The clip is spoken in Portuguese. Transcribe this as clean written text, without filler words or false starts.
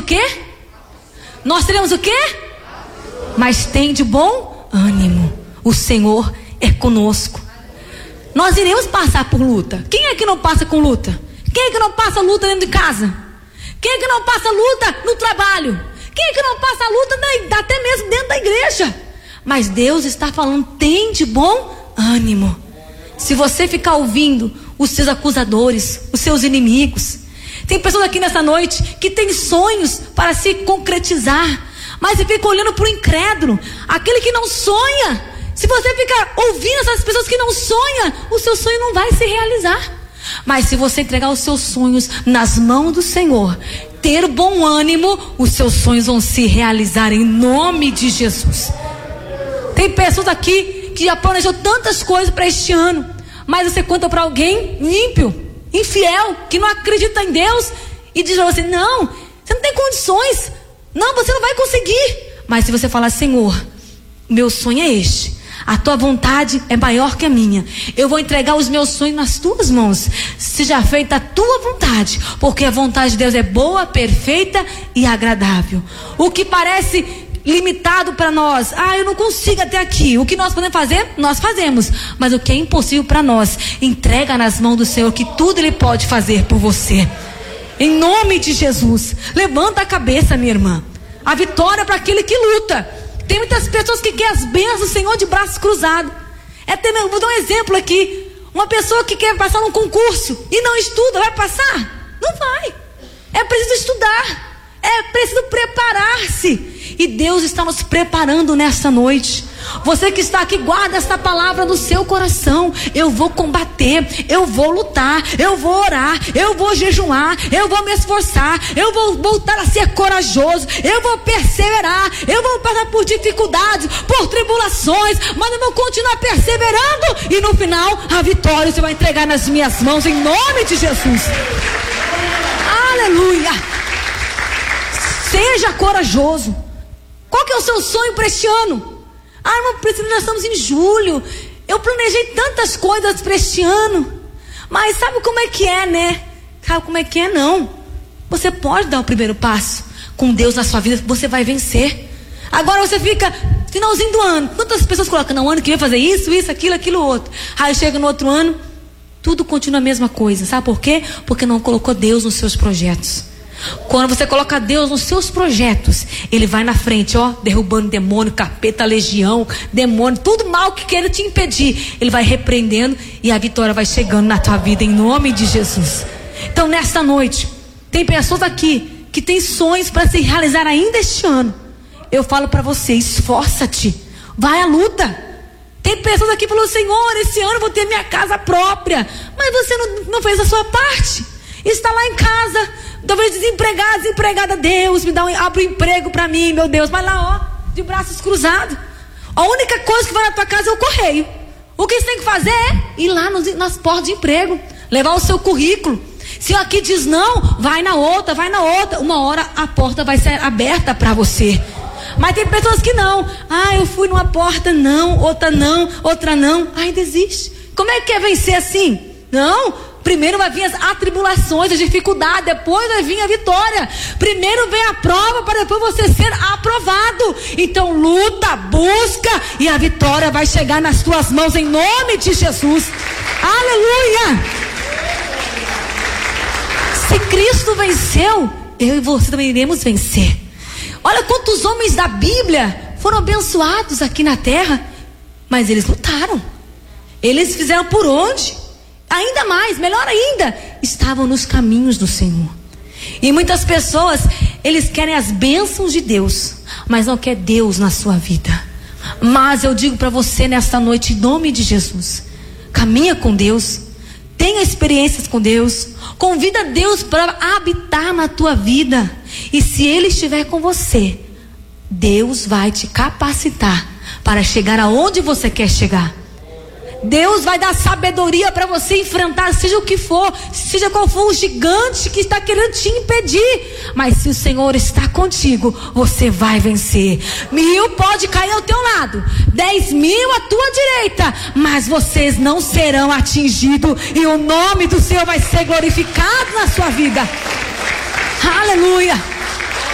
quê? Nós teremos o quê? Mas tem de bom ânimo. O Senhor é conosco. Nós iremos passar por luta. Quem é que não passa com luta? Quem é que não passa luta dentro de casa? Quem é que não passa luta no trabalho? Quem é que não passa luta até mesmo dentro da igreja? Mas Deus está falando, tem de bom ânimo. Se você ficar ouvindo os seus acusadores, os seus inimigos, tem pessoas aqui nessa noite que têm sonhos para se concretizar, mas você fica olhando para o incrédulo, aquele que não sonha. Se você fica ouvindo essas pessoas que não sonham, o seu sonho não vai se realizar. Mas se você entregar os seus sonhos nas mãos do Senhor, ter bom ânimo, os seus sonhos vão se realizar em nome de Jesus. Tem pessoas aqui que já planejou tantas coisas para este ano, mas você conta para alguém ímpio, infiel, que não acredita em Deus, e diz para você, não, você não tem condições, não, você não vai conseguir. Mas se você falar, Senhor, meu sonho é este, a tua vontade é maior que a minha, eu vou entregar os meus sonhos nas tuas mãos, seja feita a tua vontade, porque a vontade de Deus é boa, perfeita e agradável. O que parece limitado para nós, eu não consigo até aqui, o que nós podemos fazer, nós fazemos, mas o que é impossível para nós, entrega nas mãos do Senhor, que tudo Ele pode fazer por você, em nome de Jesus. Levanta a cabeça, minha irmã, a vitória para aquele que luta. Tem muitas pessoas que querem as bênçãos do Senhor de braços cruzados. Vou dar um exemplo aqui, uma pessoa que quer passar num concurso e não estuda, vai passar? Não vai. É preciso estudar, é preciso preparar-se. E Deus está nos preparando nessa noite. Você que está aqui, guarda esta palavra no seu coração. Eu vou combater, eu vou lutar, eu vou orar, eu vou jejuar, eu vou me esforçar, eu vou voltar a ser corajoso, eu vou perseverar, eu vou passar por dificuldades, por tribulações, mas eu vou continuar perseverando, e no final a vitória você vai entregar nas minhas mãos, em nome de Jesus. Aleluia. Seja corajoso. Qual que é o seu sonho para este ano? Irmão Priscila, nós estamos em julho. Eu planejei tantas coisas para este ano, mas sabe como é que é, né? Sabe como é que é? Não. Você pode dar o primeiro passo. Com Deus na sua vida, você vai vencer. Agora você fica, finalzinho do ano, quantas pessoas colocam no ano que vem fazer isso, aquilo, outro. Aí chega no outro ano, tudo continua a mesma coisa. Sabe por quê? Porque não colocou Deus nos seus projetos. Quando você coloca Deus nos seus projetos, Ele vai na frente, derrubando demônio, capeta, legião, demônio, tudo mal que queira te impedir, Ele vai repreendendo, e a vitória vai chegando na tua vida, em nome de Jesus. Então nesta noite, tem pessoas aqui que têm sonhos para se realizar ainda este ano. Eu falo para você, esforça-te, vai à luta. Tem pessoas aqui que falam, Senhor, esse ano eu vou ter minha casa própria, mas você não fez a sua parte. Está lá em casa, talvez desempregada, Deus, abre um emprego para mim, meu Deus, vai lá, de braços cruzados. A única coisa que vai na tua casa é o correio. O que você tem que fazer é ir lá nas portas de emprego, levar o seu currículo. Se aqui diz não, vai na outra, uma hora a porta vai ser aberta para você. Mas tem pessoas que não, eu fui numa porta, não, outra não, desiste. Como é que é vencer assim? Não. Primeiro vai vir as atribulações, as dificuldades, depois vai vir a vitória. Primeiro vem a prova para depois você ser aprovado. Então luta, busca, e a vitória vai chegar nas tuas mãos em nome de Jesus. Aleluia! Se Cristo venceu, eu e você também iremos vencer. Olha quantos homens da Bíblia foram abençoados aqui na terra, mas eles lutaram. Eles fizeram por onde? Ainda mais, melhor ainda, estavam nos caminhos do Senhor. E muitas pessoas, eles querem as bênçãos de Deus, mas não quer Deus na sua vida. Mas eu digo para você nesta noite, em nome de Jesus, caminha com Deus, tenha experiências com Deus, convida Deus para habitar na tua vida. E se Ele estiver com você, Deus vai te capacitar para chegar aonde você quer chegar. Deus vai dar sabedoria para você enfrentar, seja o que for, seja qual for o gigante que está querendo te impedir. Mas se o Senhor está contigo, você vai vencer. 1000 pode cair ao teu lado, 10.000 à tua direita, mas vocês não serão atingidos, e o nome do Senhor vai ser glorificado na sua vida. Aleluia.